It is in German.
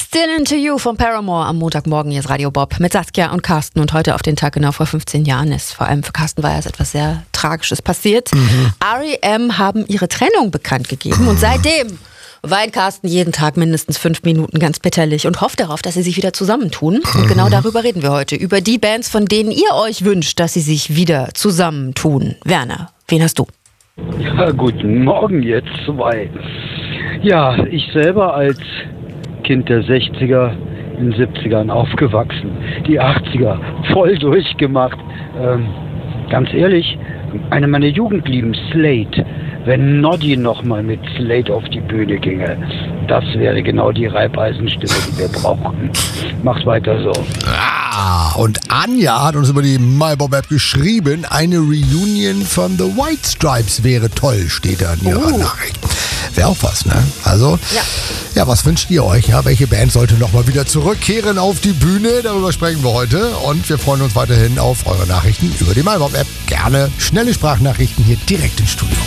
Still Into You von Paramore am Montagmorgen. Hier ist Radio Bob mit Saskia und Carsten. Und heute auf den Tag genau vor 15 Jahren ist vor allem für Carsten Weyers etwas sehr Tragisches passiert. R.E.M. haben ihre Trennung bekannt gegeben und seitdem weint Carsten jeden Tag mindestens 5 Minuten ganz bitterlich und hofft darauf, dass sie sich wieder zusammentun. Und genau darüber reden wir heute. Über die Bands, von denen ihr euch wünscht, dass sie sich wieder zusammentun. Werner, wen hast du? Ja, guten Morgen, ihr zwei. Ja, ich selber als Kind der 60er, in den 70ern aufgewachsen, die 80er voll durchgemacht. Ganz ehrlich, eine meiner Jugendlieben, Slade. Wenn Noddy nochmal mit Slade auf die Bühne ginge, das wäre genau die Reibeisenstimme, die wir brauchen. Macht weiter so. Und Anja hat uns über die MyBob-App geschrieben, eine Reunion von The White Stripes wäre toll, steht da in ihrer Nachricht. Wäre auch was, ne? Also, ja, was wünscht ihr euch? Ja, welche Band sollte nochmal wieder zurückkehren auf die Bühne? Darüber sprechen wir heute und wir freuen uns weiterhin auf eure Nachrichten über die MyBob-App. Gerne schnelle Sprachnachrichten hier direkt ins Studio.